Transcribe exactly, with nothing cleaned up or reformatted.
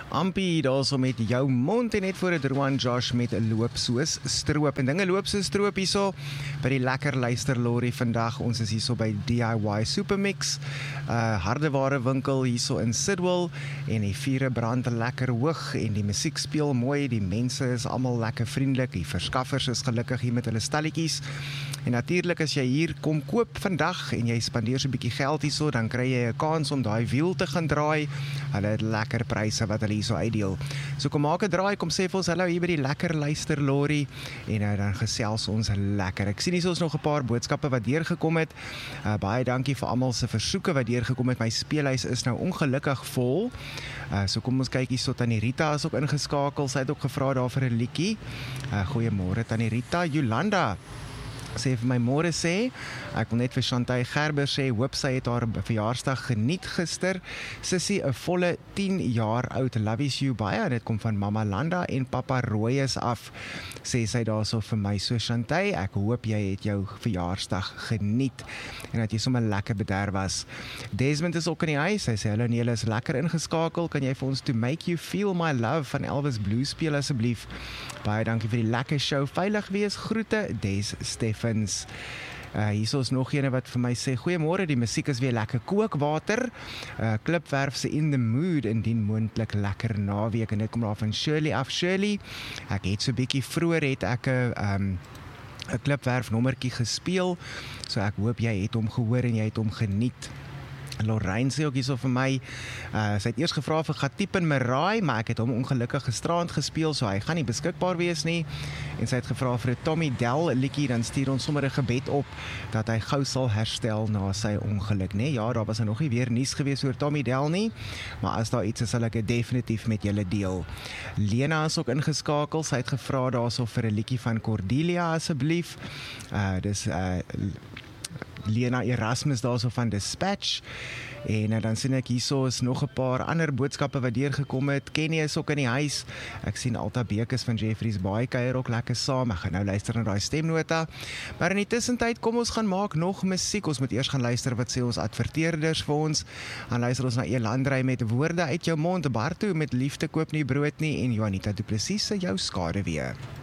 Ampie daar so met jou mond en net voor het Roan Josh met loop soos stroop en dinge loop soos stroop hierso by die lekker luisterlorry vandag. Ons is hierso by D I Y Supermix, uh, hardeware winkel hierso in Sidwell en die vure brand lekker hoog en die musiek speel mooi, die mense is almal lekker vriendelik, die verskaffers is gelukkig hier met hulle stalletjies. En natuurlik as jy hier kom koop vandag en jy spandeer so 'n bietjie geld hierso, dan kry jy 'n kans om daai wiel te gaan draai. Hulle het lekker pryse wat hulle hierso uitdeel. So kom maak 'n draai, kom sê vir ons hallo hier by die lekker luisterlorry en uh, dan gesels ons lekker. Ek sien hier is nog 'n paar boodskappe wat deurgekom het. Uh, baie dankie vir almal se versoeke wat deurgekom het. My speelhuis is nou ongelukkig vol. Uh, so kom ons kyk hier so, Tannie Rita is ook ingeskakel. Sy het ook gevra daar vir 'n liedjie. Uh, goeiemôre Tannie Rita. Jolanda sê vir my môre sê, ek wil net vir Chantal Gerber sê, hoop sy het haar verjaarsdag geniet gister. Sissie, 'n volle tien jaar oud, love is you baie, dit kom van Mama Landa en Papa Rooyes af, sê sy daarso vir my. So Chantal, ek hoop jy het jou verjaarsdag geniet en dat jy sommer lekker bederf was. Desmond is ook in die huis, hy sê, hallo en julle is lekker ingeskakel, kan jy vir ons To Make You Feel My Love van Elvis Blue speel asseblief? Baie dankie vir die lekker show, veilig wees, groete, Des Steffens. Uh, hier is nog ene wat vir my sê, goeiemôre, die musiek is weer lekker kookwater, uh, Klipwerf se In The Mood, indien moontlik lekker naweek, en dit kom daar van Shirley af. Shirley, ek het so bietjie vroeër het ek 'n um, 'n Klipwerf nommertjie gespeel, so ek hoop jy het hom gehoor en jy het hom geniet. Lorraine sê ook hierso vir my, uh, sy het eers gevra vir Gatiepen Maraai, maar ek het hom ongelukkig gisterand gespeel, so hy gaan nie beskikbaar wees nie, en sy het gevra vir 'n Tommy Dell liedjie, dan stuur ons sommer 'n gebed op, dat hy gou sal herstel na sy ongeluk, nee, ja, daar was nog nie weer nuus gewees oor Tommy Dell nie, maar as daar iets is, sal ek dit definitief met julle deel. Lena is ook ingeskakel, sy het gevra daarso vir 'n liedjie van Cordelia asseblief, uh, dis, uh, Lena Erasmus daarso van Dispatch, en uh, dan sien ek hierso is nog 'n paar ander boodskappe wat deurgekom het. Kenny is ook in die huis, ek sien Alta Bekes van Jeffreys Baai kuier ook lekker saam, ek gaan nou luister na daai stemnota, maar in die tussentyd kom ons gaan maak nog musiek, ons moet eers gaan luister wat sê ons adverteerders vir ons, dan luister ons na Elandrey met Woorde uit jou mond, Bartu met Liefde koop nie brood nie, en Juanita Du Plessis se Jou skade weer.